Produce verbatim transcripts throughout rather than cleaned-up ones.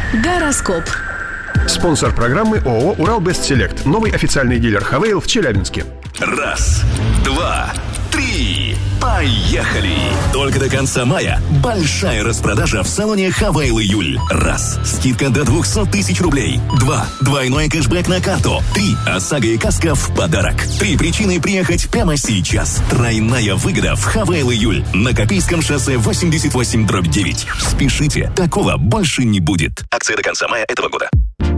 Гороскоп. Спонсор программы ООО «Урал-Бест-Селект». Новый официальный дилер «Хавейл» в Челябинске. Раз, два, три. Поехали! Только до конца мая большая распродажа в салоне «Хавейл Июль». Раз. Скидка до двести тысяч рублей. Два. Двойной кэшбэк на карту. Три. ОСАГО и каска в подарок. Три причины приехать прямо сейчас. Тройная выгода в «Хавейл Июль». На Копейском шоссе восемьдесят восемь дробь девять. Спешите, такого больше не будет. Акция до конца мая этого года.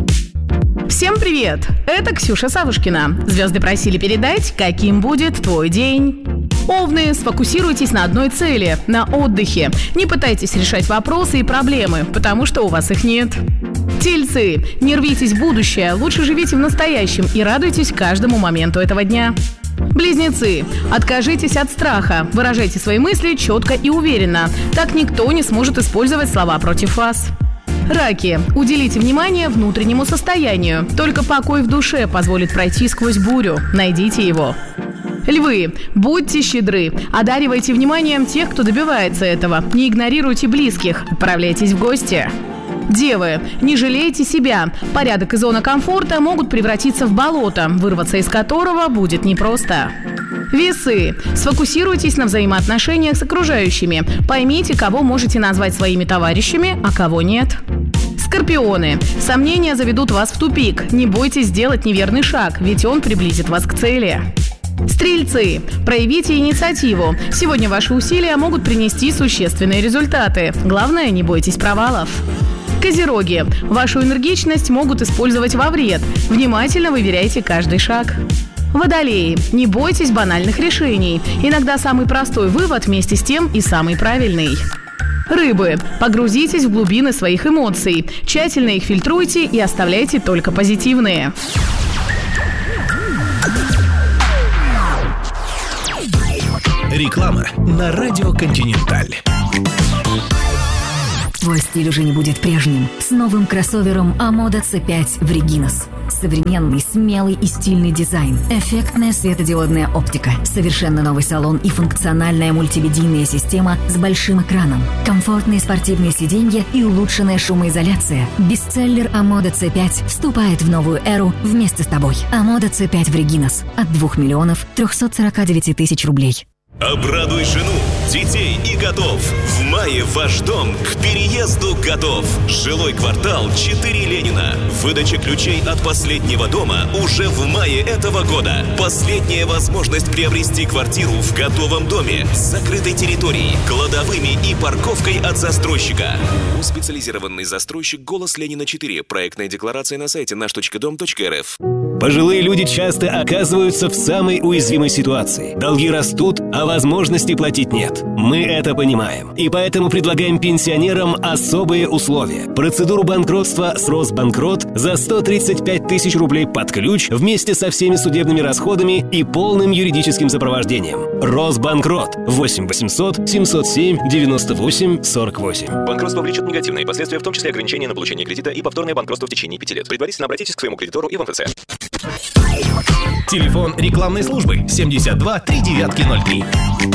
Всем привет! Это Ксюша Савушкина. Звезды просили передать, каким будет твой день. Овны, сфокусируйтесь на одной цели – на отдыхе. Не пытайтесь решать вопросы и проблемы, потому что у вас их нет. Тельцы, не рвитесь в будущее, лучше живите в настоящем и радуйтесь каждому моменту этого дня. Близнецы, откажитесь от страха, выражайте свои мысли четко и уверенно. Так никто не сможет использовать слова против вас. Раки, уделите внимание внутреннему состоянию. Только покой в душе позволит пройти сквозь бурю. Найдите его. Львы, будьте щедры. Одаривайте вниманием тех, кто добивается этого. Не игнорируйте близких. Отправляйтесь в гости. Девы, не жалейте себя. Порядок и зона комфорта могут превратиться в болото, вырваться из которого будет непросто. Весы, сфокусируйтесь на взаимоотношениях с окружающими. Поймите, кого можете назвать своими товарищами, а кого нет. Скорпионы, сомнения заведут вас в тупик. Не бойтесь сделать неверный шаг, ведь он приблизит вас к цели. Стрельцы, проявите инициативу. Сегодня ваши усилия могут принести существенные результаты. Главное, не бойтесь провалов. Козероги, вашу энергичность могут использовать во вред. Внимательно выверяйте каждый шаг. Водолеи, не бойтесь банальных решений. Иногда самый простой вывод вместе с тем и самый правильный. Рыбы, погрузитесь в глубины своих эмоций. Тщательно их фильтруйте и оставляйте только позитивные. Реклама на радио «Континенталь». Твой стиль уже не будет прежним. С новым кроссовером Амода си пять в Регинас. Современный, смелый и стильный дизайн. Эффектная светодиодная оптика. Совершенно новый салон и функциональная мультимедийная система с большим экраном. Комфортные спортивные сиденья и улучшенная шумоизоляция. Бестселлер Амода си пять вступает в новую эру вместе с тобой. Амода си пять в Регинас. От двух миллионов трехсот сорока девяти тысяч рублей. Обрадуй жену, детей и готов. В мае ваш дом к переезду готов. Жилой квартал четыре Ленина. Выдача ключей от последнего дома уже в мае этого года. Последняя возможность приобрести квартиру в готовом доме с закрытой территорией, кладовыми и парковкой от застройщика. Специализированный застройщик «Голос Ленина четыре». Проектная декларация на сайте наш точка дом точка эр эф. Пожилые люди часто оказываются в самой уязвимой ситуации. Долги растут, а возможности платить нет. Мы это понимаем. И поэтому предлагаем пенсионерам особые условия. Процедуру банкротства с Росбанкрот за сто тридцать пять тысяч рублей под ключ вместе со всеми судебными расходами и полным юридическим сопровождением. Росбанкрот. восемь восемьсот семьсот семь девяносто восемь сорок восемь. Банкротство влечет негативные последствия, в том числе ограничения на получение кредита и повторное банкротство в течение пяти лет. Предварительно обратитесь к своему кредитору и в эм эф цэ. Телефон рекламной службы семьдесят два три девятки ноль три.